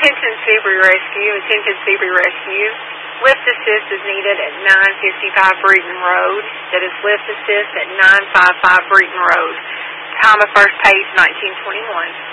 Attention Seabury Rescue. Attention Seabury Rescue. Lift assist is needed at 955 Breeden Road. That is lift assist at 955 Breeden Road. Time of first page, 1921.